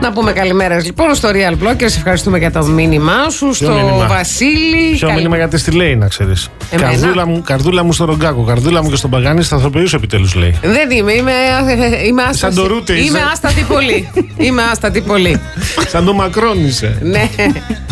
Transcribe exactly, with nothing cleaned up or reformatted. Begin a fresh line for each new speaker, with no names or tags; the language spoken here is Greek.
Να πούμε καλημέρα λοιπόν στο Real Blockers. Ευχαριστούμε για το μήνυμά σου.
Ποιο
στο
μήνυμα?
Βασίλη.
Ποιο
Καλη...
μήνυμα γιατί στη λέει, να ξέρεις. Καρδούλα μου, καρδούλα μου στο Ρογκάκο, καρδούλα μου και στον Παγάνη, σταθεροποιήσω επιτέλους, λέει.
Δεν είμαι, είμαι, είμαι άστατη.
Σαν το Ρούτε είσαι.
Είμαι άστατη πολύ. Είμαι άστατη πολύ.
Σαν το Μακρόν είσαι.
Ναι.